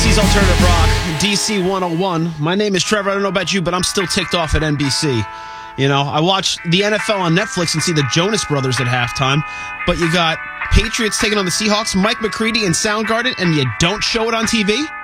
NBC's Alternative Rock, DC 101. My name is Trevor. I don't know about you, but I'm still ticked off at NBC. You know, I watch the NFL on Netflix and see the Jonas Brothers at halftime, but you got Patriots taking on the Seahawks, Mike McCready and Soundgarden, and you don't show it on TV?